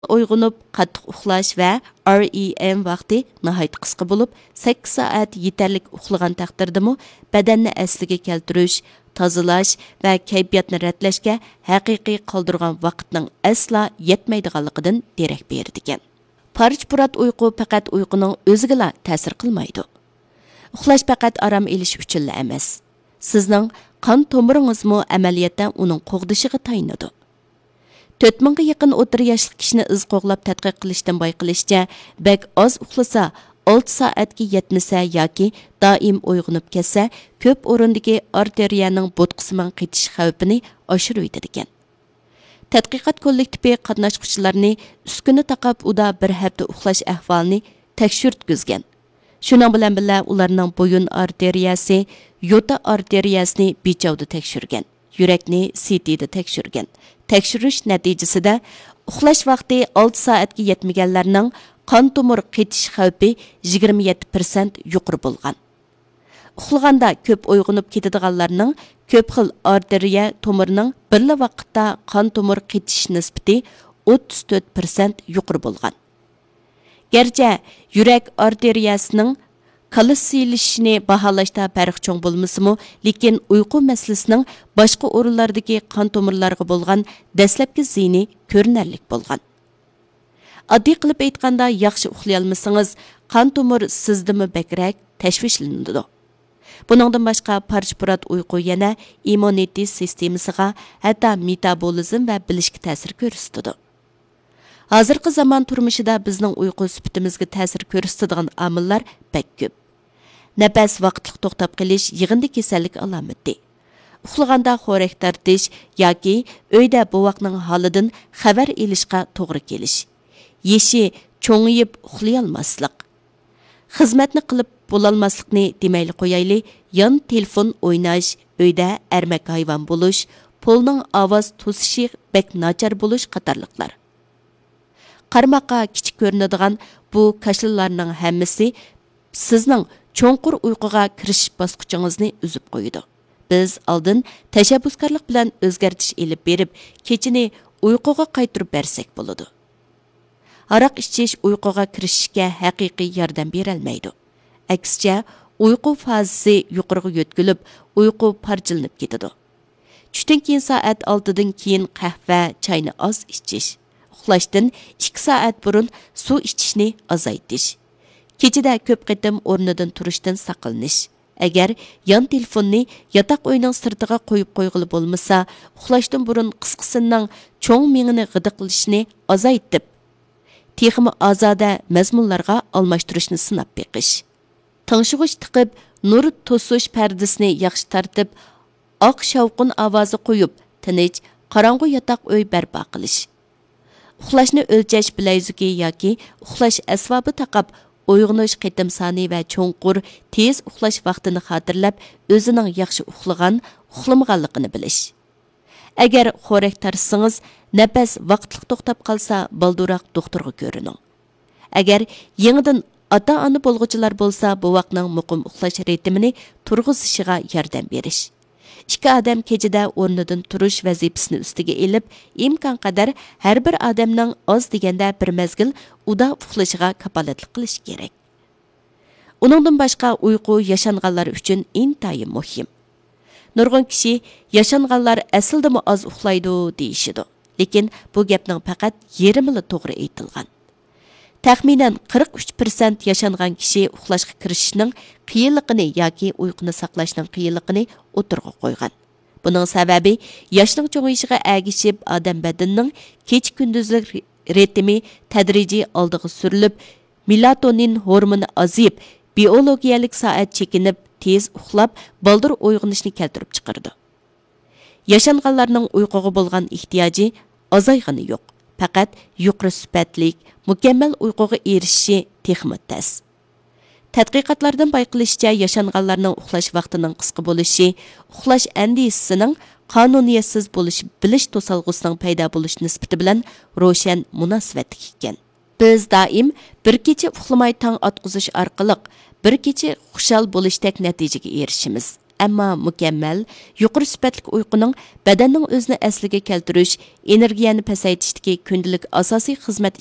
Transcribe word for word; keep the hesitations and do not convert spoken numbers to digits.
Uyg'unib qattiq uxlash va R E M vaqti nihoyat qisqa bo'lib, sakkiz soat yetarlik uxlagan taqdirdami badanni asliga keltirish, tozalash va kayfiyatni ratlashga haqiqiy qoldirgan vaqtning asla yetmaydiganligidan derak berdi ekan. Parch-purat uyqu faqat uyquning o'ziga ta'sir qilmaydi. Uxlash faqat aram olish uchun emas. Sizning qon tomiringizmi amaliyotda uning qo'g'dishiga tayinadi. to'rt mingga yaqin o'ttir yoshli kishini iz qo'g'lab tadqiq qilishdan bayqilishicha, bak oz uxlasa, olti soatga yetmasa yoki doim uyg'onib ketsa, ko'p o'rindagi arteriyaning bo'tqisiman qetish xavfini oshirib ekan. Tadqiqot kollektivi qatnashuvchilarni uskuni taqab uda bir hafta uxlash ahvolini tekshirtgizgan. Shuning bilan birga ularning bo'yin arteriyasi, yota arteriyasini bejavda tekshirgan. Yurakni C T'da tekshirgan. Tekshirish natijasida uxlash vaqti olti soatga yetmaganlarning qon tomir qetish xavfi yigirma yetti foiz yuqori bo'lgan. Uxlaganda ko'p uyg'onib ketadiganlarning ko'p xil arteriya tomirining bir vaqtda qon tomir qetish nisbati o'ttiz to'rt foiz yuqori bo'lgan. Gerçi yurak arteriyasining kalsiylashini baholashda farq cho'ng bo'lmasimi, lekin uyqu masalasining boshqa o'rinlardagi qon tomirlariga bo'lgan dastlabki ziyni ko'rinarlik bo'lgan. Oddiy qilib aytganda, yaxshi uxlay olmasangiz, qon tomir sizdimi bakrak tashvishlanadi. Buningdan boshqa parch-purat uyqu yana immunitet sistemasiga, hatto metabolizm va bilishga ta'sir ko'rsatadi. Hozirgi zamon turmushida bizning uyqu sifatimizga ta'sir ko'rsatadigan omillar bak ko'p. Nafas vaqtliq to'xtab qolish yig'indi kasallik alomati. Uxlaganda xo'rak tartish yoki uyda bovoqning holidan xabar olishga to'g'ri kelish. Yeshi cho'ngiyib uxlay olmaslik. Xizmatni qilib bo'lolmaslikni demayli qo'yayli, yon telefon o'ynash, uyda armak hayvon bo'lish, polning ovoz to'sishi bak nachar bo'lish qatorliqlar. Qarmoqqa kichik ko'rinadigan bu kashlalarning hammasi sizning cho'nqur uyquga kirish bosqichingizni uzib qo'ydi. Biz oldin tashabbuskorlik bilan o'zgartish elib berib, kechini uyquga qaytarib bersak bo'ladi. Aroq ichish uyquga kirishga haqiqiy yordam bera olmaydi. Aksicha, uyqu fazasi yuqoriga yo'tkilib, uyqu parchalanib ketadi. Tushdan keyin soat oltidan keyin qahva, choyni oz ichish. Uxlashdan ikki soat burun suv ichishni azaytish. Kechida ko'p qitim o'rnidan turishdan saqlanish. Agar yon telefonni yotoq uyning sirtiga qo'yib qo'yg'ili bo'lmasa, uxlashdan burun qisqasining cho'ng mingini g'idiqlashni azaytib, texmi ozoda mazmunlarga almashtirishni sinab beqish. Tanshig'ish tiqib, nur to'sish pardasini yaxshi tartib, oq shavqin ovozi qo'yib, tinch, qorong'u yotoq uy barpo qilish. Uxlashni o'lchash bilayzuki yoki uxlash asbobi taqab, uyg'onish qitim soni va cho'nqur tez uxlash vaqtini xotirlab, o'zining yaxshi uxlagan, uxlamaganligini bilish. Agar xo'rak tarsangiz, nafas vaqtliq to'xtab qolsa, balduroq doktorga ko'rining. Agar yangidan ota-ona bo'lg'uchilar bo'lsa, bu vaqtning muqim uxlash ritmini turg'izishiga yordam berish. Ikki odam kechida o'rnidan turish vazifasini ustiga elib, imkon qadar har bir odamning oz deganda bir mezgil uda uxlashiga kapolatlik qilish kerak. Uningdan boshqa uyqu yashanganlar uchun intayin muhim. Nurg'un kishi yashanganlar aslida oz uxlaydi deyishidi. Lekin bu gapning faqat yarmili to'g'ri aytilgan. Taxminan qirq uch foiz yashangan kishi uxlashga kirishning qiyinligini yoki uyquni saqlashning qiyinligini o'tirg'a qo'ygan. Buning sababi yoshning cho'ng'ayishiga agishib, odam badanining kech-kunduzlik ritmi tadrijiy oldiga surilib, melatonin hormoni aziyib, biologiyalik soat chekinib, tez uxlab, baldur uyg'onishni keltirib chiqardi. Yashanganlarning uyquga bo'lgan ehtiyoji azayg'ini yo'q. Faqat yuqori sifatlik, mukammal uyquga erishishi texmi tas. Tadqiqotlardan bayqilishicha, yashanganlarning uxlash vaqtining qisqa bo'lishi, uxlash andisining qonuniyatsiz bo'lishi bilish to'salg'usining paydo bo'lish nisbati bilan ro'shan munosabatli ekan. Biz doim bir kecha uxlamay tong otqizish orqali bir kecha xushal bo'lishdek natijaga erishimiz. ammo mukammal, yuqori sifatli uyquning badanning o'zini asliga keltirish, energiyani pasaytishdagi kundalik asosiy xizmat